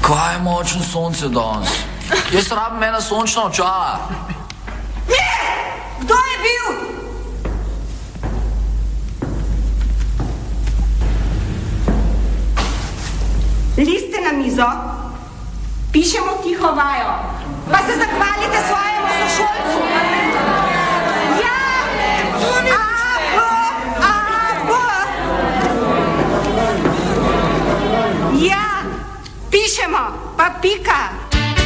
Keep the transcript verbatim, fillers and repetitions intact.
Kaj je močno sonce danes? Jaz rabim ena sončna očala. Mir! Kdo je bil? Liste na mizo, pišemo tiho vajo, pa se zahvalite svojemu sošolcu. Ja! A!